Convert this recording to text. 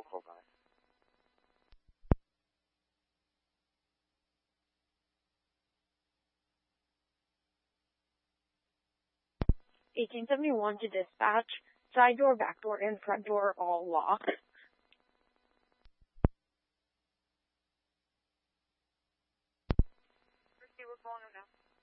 local guy. 1871 to dispatch. Side door, back door, and front door all locked. Christy, we're calling him now.